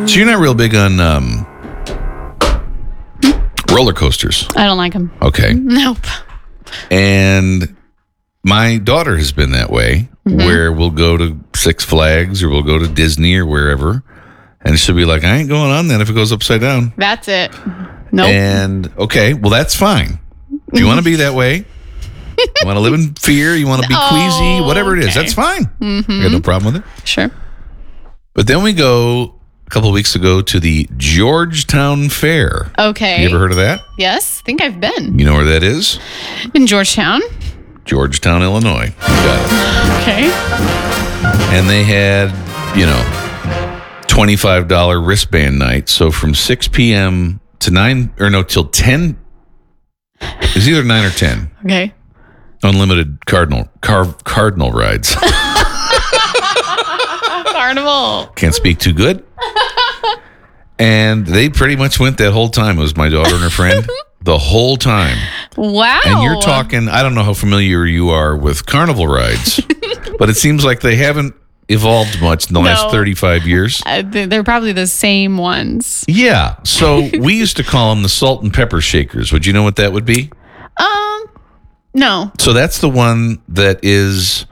So you're not real big on roller coasters. I don't like them. Okay. Nope. And my daughter has been that way, where we'll go to Six Flags or we'll go to Disney or wherever, and she'll be like, I ain't going on that if it goes upside down. That's it. Nope. And, okay, well, that's fine. If you want to be that way, you want to live in fear, you want to be queasy, whatever it is, that's fine. I got no problem with it. Sure. But then we go a couple of weeks ago to the Georgetown Fair. Okay. You ever heard of that? Yes. I think I've been. You know where that is? In Georgetown. Georgetown, Illinois. You got it. Okay. And they had, $25 wristband night. So from 6 p.m. to till 10. It was either 9 or 10. Okay. Unlimited Cardinal rides. Carnival. Can't speak too good. And they pretty much went that whole time. It was my daughter and her friend. The whole time. Wow. And you're talking, I don't know how familiar you are with carnival rides, but it seems like they haven't evolved much in the last 35 years. They're probably the same ones. Yeah. So we used to call them the salt and pepper shakers. Would you know what that would be? No. So that's the one that is,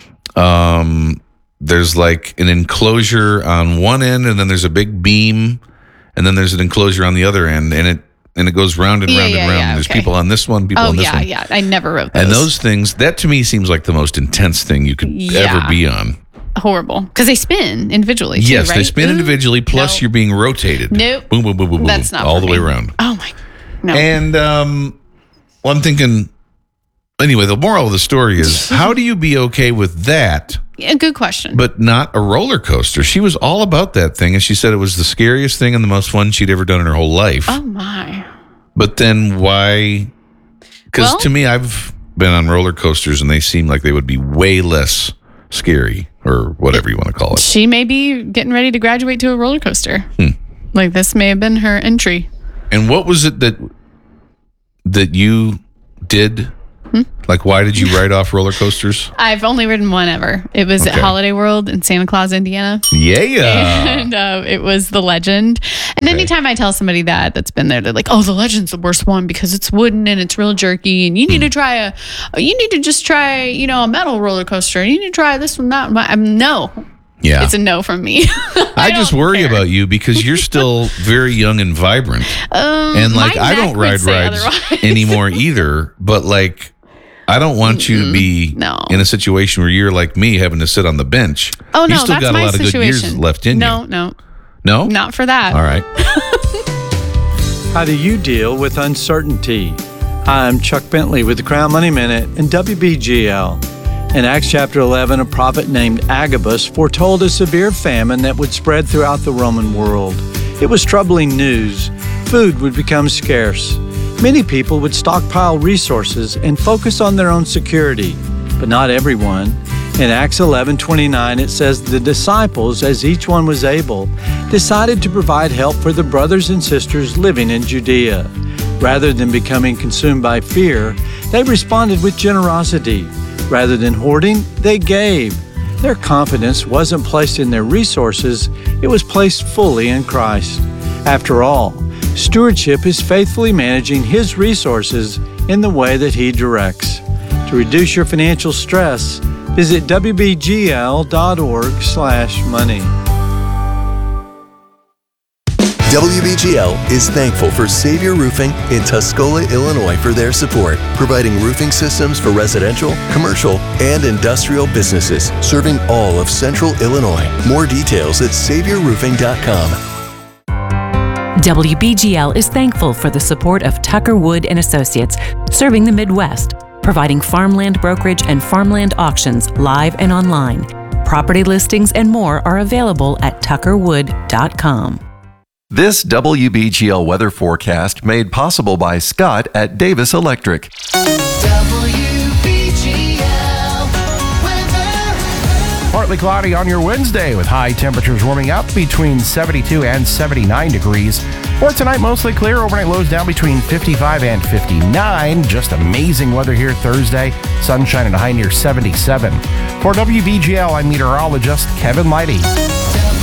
there's like an enclosure on one end, and then there's a big beam, and then there's an enclosure on the other end, and it goes round and round and round. And there's people on this one, people on this one. Yeah. I never wrote those. And those things, that to me seems like the most intense thing you could ever be on. Horrible. Because they spin individually, too, yes, right? they spin individually, plus you're being rotated. Nope. Boom, boom, boom, boom, boom. That's not all the me. way around. Oh, my. No. And well, I'm thinking, anyway, the moral of the story is, how do you be okay with that? Yeah, good question. But not a roller coaster. She was all about that thing, and she said it was the scariest thing and the most fun she'd ever done in her whole life. Oh, my. But then why? Because to me, I've been on roller coasters, and they seem like they would be way less scary, or whatever you want to call it. She may be getting ready to graduate to a roller coaster. Like, this may have been her entry. And what was it that you did? Like, why did you ride off roller coasters? I've only ridden one ever. It was at Holiday World in Santa Claus, Indiana. Yeah. And it was the Legend. And anytime I tell somebody that's been there, they're like, oh, the Legend's the worst one because it's wooden and it's real jerky. And you need to try a metal roller coaster. You need to try this one, that one. No. Yeah. It's a no from me. I just worry about you because you're still very young and vibrant. And like, I don't ride rides anymore either. But like, I don't want you to be in a situation where you're like me, having to sit on the bench. Oh, no, you still that's got a my lot of good years left in you. No. No? Not for that. All right. How do you deal with uncertainty? Hi, I'm Chuck Bentley with the Crown Money Minute and WBGL. In Acts chapter 11, a prophet named Agabus foretold a severe famine that would spread throughout the Roman world. It was troubling news. Food would become scarce. Many people would stockpile resources and focus on their own security, but not everyone. In Acts 11:29, it says the disciples, as each one was able, decided to provide help for the brothers and sisters living in Judea. Rather than becoming consumed by fear, they responded with generosity. Rather than hoarding, they gave. Their confidence wasn't placed in their resources, it was placed fully in Christ. After all, stewardship is faithfully managing His resources in the way that He directs. To reduce your financial stress, visit wbgl.org/money. WBGL is thankful for Savior Roofing in Tuscola, Illinois for their support, providing roofing systems for residential, commercial, and industrial businesses, serving all of Central Illinois. More details at SaviorRoofing.com. WBGL is thankful for the support of Tucker Wood & Associates, serving the Midwest, providing farmland brokerage and farmland auctions live and online. Property listings and more are available at tuckerwood.com. This WBGL weather forecast made possible by Scott at Davis Electric. WBGL weather. Partly cloudy on your Wednesday with high temperatures warming up between 72 and 79 degrees. For tonight, mostly clear. Overnight lows down between 55 and 59. Just amazing weather here Thursday. Sunshine and a high near 77. For WBGL, I'm meteorologist Kevin Leidy.